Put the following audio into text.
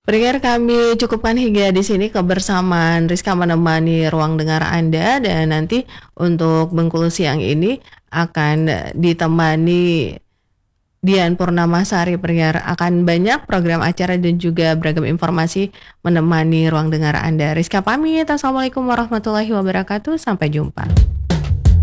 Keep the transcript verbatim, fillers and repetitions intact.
Pendengar kami cukupkan hingga di sini kebersamaan Rizka menemani ruang dengar Anda dan nanti untuk Bengkulu siang ini akan ditemani Dian Purnamasari. Pendengar, akan banyak program acara dan juga beragam informasi menemani ruang dengar Anda. Rizka pamit. Assalamualaikum warahmatullahi wabarakatuh. Sampai jumpa.